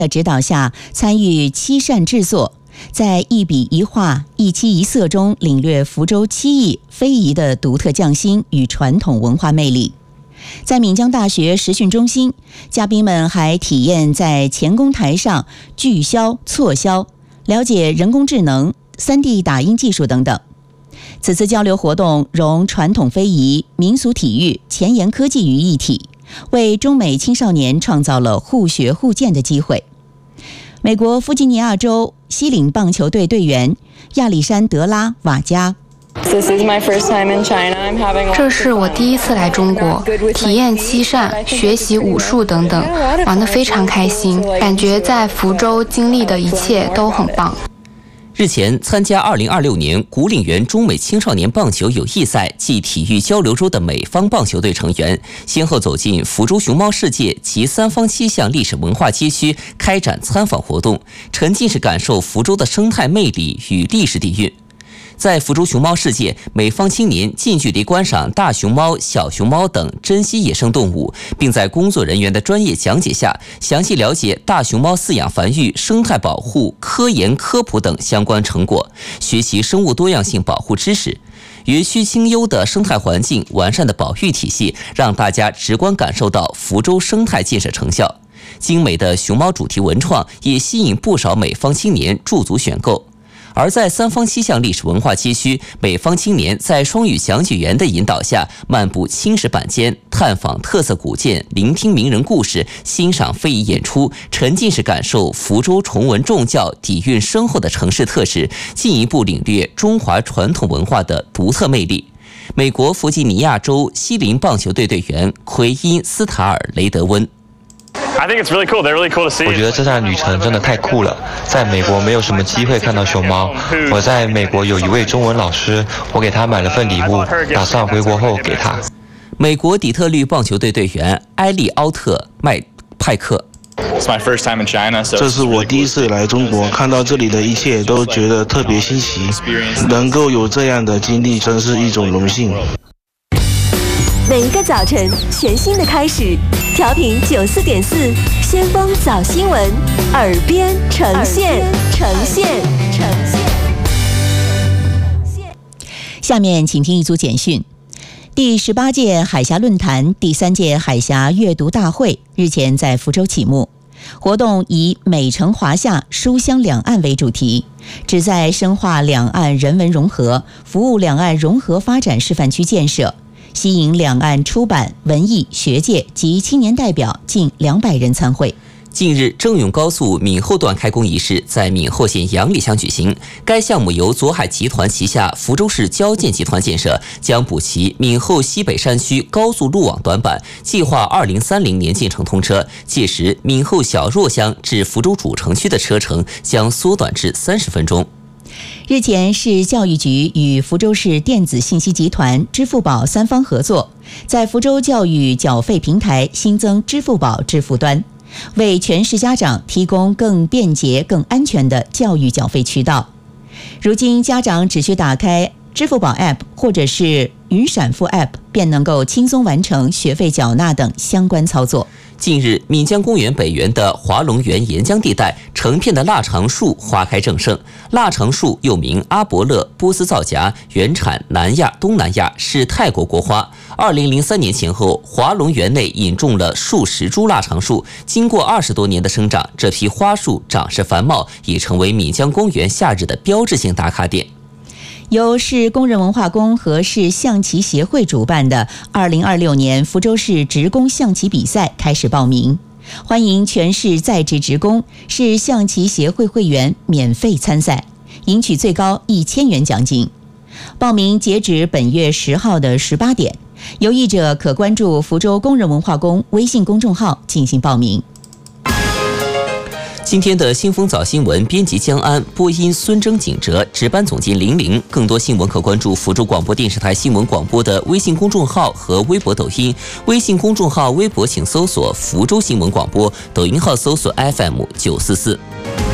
的指导下参与漆扇制作，在一笔一画、一漆一色中领略福州漆艺非遗的独特匠心与传统文化魅力。在闽江大学实训中心，嘉宾们还体验在钳工台上锯削、错削，了解人工智能、3D 打印技术等等。此次交流活动融传统非遗、民俗体育、前沿科技于一体，为中美青少年创造了互学互鉴的机会。美国弗吉尼亚州西岭棒球队队员亚历山德拉·瓦加， 这是我第一次来中国，体验漆扇、学习武术等等，玩得非常开心，感觉在福州经历的一切都很棒。 日前，参加2026年古岭园中美青少年棒球友谊赛暨体育交流周的美方棒球队成员，先后走进福州熊猫世界及3坊7巷历史文化街区开展参访活动，沉浸式感受福州的生态魅力与历史底蕴。在福州熊猫世界，美方青年近距离观赏大熊猫、小熊猫等珍稀野生动物，并在工作人员的专业讲解下，详细了解大熊猫饲养繁育、生态保护、科研科普等相关成果，学习生物多样性保护知识。园区清幽的生态环境、完善的保育体系，让大家直观感受到福州生态建设成效。精美的熊猫主题文创也吸引不少美方青年驻足选购。而在3坊7巷历史文化街区，美方青年在双语讲解员的引导下，漫步青石板间，探访特色古建，聆听名人故事，欣赏非遗演出，沉浸式感受福州崇文重教、底蕴深厚的城市特质，进一步领略中华传统文化的独特魅力。美国弗吉尼亚州西林棒球队队员奎因斯塔尔雷德温。 我觉得这段旅程真的太酷了，在美国没有什么机会看到熊猫。我在美国有一位中文老师，我给他买了份礼物，打算回国后给他。 美国底特律棒球队队员埃利奥特麦派克。 这是我第一次来中国，看到这里的一切都觉得特别新奇，能够有这样的经历真是一种荣幸。 每一个早晨，全新的开始，调频94.4，先锋早新闻，耳边呈现。 下面请听一组简讯。第18届海峡论坛、第3届海峡阅读大会日前在福州启幕。活动以美城华夏，书香两岸为主题，旨在深化两岸人文融合，服务两岸融合发展示范区建设，吸引两岸出版、文艺、学界及青年代表近200人参会。 近日，郑永高速闽后段开工仪式在闽后县杨里乡举行。该项目由左海集团旗下福州市交建集团建设，将补齐闽后西北山区高速路网短板，计划2030年建成通车。届时，闽后小若乡至福州主城区的车程将缩短至30分钟。 日前，市教育局与福州市电子信息集团、支付宝3方合作，在福州教育缴费平台新增支付宝支付端，为全市家长提供更便捷、更安全的教育缴费渠道。如今，家长只需打开支付宝 App 或者是云闪付 App， 便能够轻松完成学费缴纳等相关操作。 近日，闽江公园北园的华龙园沿江地带，成片的腊肠树花开正盛。腊肠树又名阿伯勒、波斯皂荚，原产南亚、东南亚，是泰国国花。2003年前后，华龙园内引种了数十株腊肠树，经过20多年的生长，这批花树长势繁茂，已成为闽江公园夏日的标志性打卡点。 由市工人文化宫和市象棋协会主办的2026年福州市职工象棋比赛开始报名，欢迎全市在职职工、市象棋协会会员免费参赛，赢取最高1000元奖金。报名截止本月10号的18点，有意者可关注福州工人文化宫微信公众号进行报名。 今天的先锋早新闻，编辑江安，播音孙征、景哲，值班总监玲玲。更多新闻可关注福州广播电视台新闻广播的微信公众号和微博、抖音。微信公众号、微博请搜索福州新闻广播，抖音号搜索 FM944。